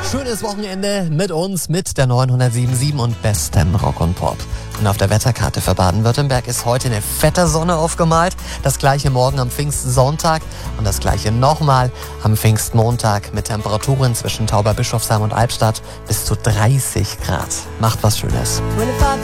Schönes Wochenende mit uns, mit der 907.7 und bestem Rock und Pop. Und auf der Wetterkarte für Baden-Württemberg ist heute eine fette Sonne aufgemalt. Das gleiche morgen am Pfingstsonntag und das gleiche nochmal am Pfingstmontag mit Temperaturen zwischen Tauberbischofsheim und Albstadt bis zu 30 Grad. Macht was Schönes.